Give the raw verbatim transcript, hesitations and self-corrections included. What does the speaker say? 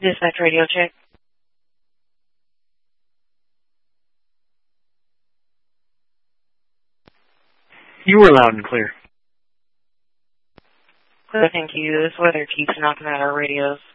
Dispatch radio check. You were loud and clear. Clear, thank you. This weather keeps knocking out our radios.